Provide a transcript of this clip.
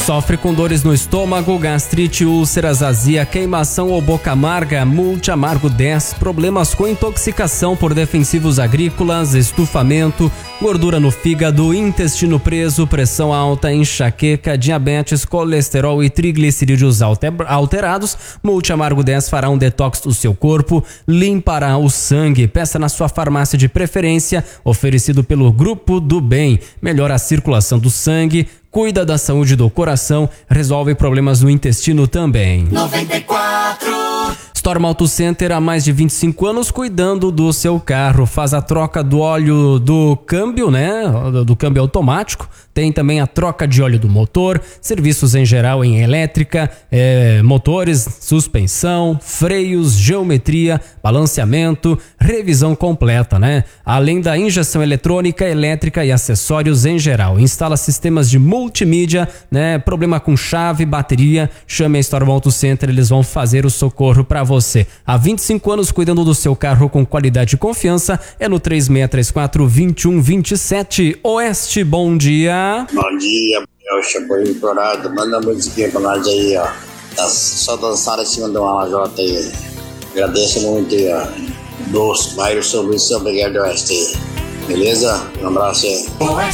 Sofre com dores no estômago, gastrite, úlceras, azia, queimação ou boca amarga? Multiamargo 10. Problemas com intoxicação por defensivos agrícolas, estufamento, gordura no fígado, intestino preso, pressão alta, enxaqueca, diabetes, colesterol e triglicerídeos alterados. Multiamargo 10 fará um detox do seu corpo, limpará o sangue. Peça na sua farmácia de preferência, oferecido pelo Grupo do Bem. Melhora a circulação do sangue, cuida da saúde do coração, resolve problemas no intestino também. 94. Storm Auto Center há mais de 25 anos cuidando do seu carro. Faz a troca do óleo do câmbio, né? Do câmbio automático. Tem também a troca de óleo do motor, serviços em geral em elétrica, motores, suspensão, freios, geometria, balanceamento, revisão completa, né? Além da injeção eletrônica, elétrica e acessórios em geral. Instala sistemas de multimídia, né? Problema com chave, bateria, chame a Storm Auto Center, eles vão fazer o socorro para você. Há 25 anos cuidando do seu carro com qualidade e confiança, é no 3634-2127. Oeste, bom dia. Bom dia, meu Chapolin Dourado. Manda a musiquinha pra nós aí, ó. Só dançar acima do Alajota aí. Agradeço muito aí, ó. Doce, bairro São Luís, São Miguel do Oeste. Beleza? Um abraço aí.